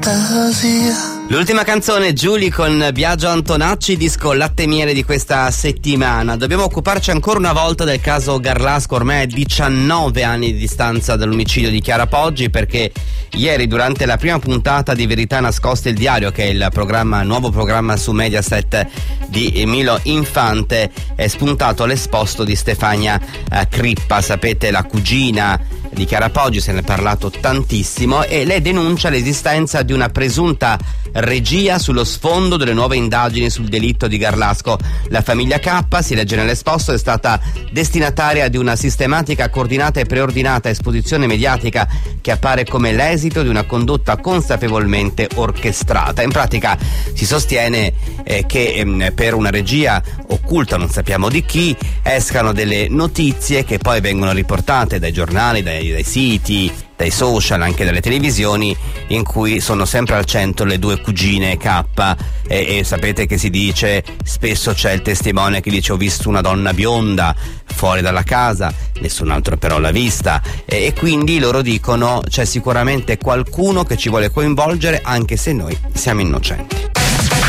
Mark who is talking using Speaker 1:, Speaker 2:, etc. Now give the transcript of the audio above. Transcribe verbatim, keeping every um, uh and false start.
Speaker 1: L'ultima canzone, Giulia con Biagio Antonacci, disco latte e miele di questa settimana. Dobbiamo occuparci ancora una volta del caso Garlasco, ormai a diciannove anni di distanza dall'omicidio di Chiara Poggi, perché ieri durante la prima puntata di Verità Nascoste il Diario, che è il programma, nuovo programma su Mediaset di Milo Infante, è spuntato l'esposto di Stefania eh, Crippa, sapete, la cugina di Chiara Poggi, se ne è parlato tantissimo, e lei denuncia l'esistenza di una presunta regia sullo sfondo delle nuove indagini sul delitto di Garlasco. La famiglia K, si legge nell'esposto, è stata destinataria di una sistematica, coordinata e preordinata esposizione mediatica che appare come l'esito di una condotta consapevolmente orchestrata. In pratica si sostiene eh, che ehm, per una regia occulta, non sappiamo di chi, escano delle notizie che poi vengono riportate dai giornali, dai, dai siti, dai social, anche dalle televisioni, in cui sono sempre al centro le due cugine K, e, e sapete che si dice, spesso c'è il testimone che dice: ho visto una donna bionda fuori dalla casa, nessun altro però l'ha vista, e, e quindi loro dicono c'è sicuramente qualcuno che ci vuole coinvolgere anche se noi siamo innocenti.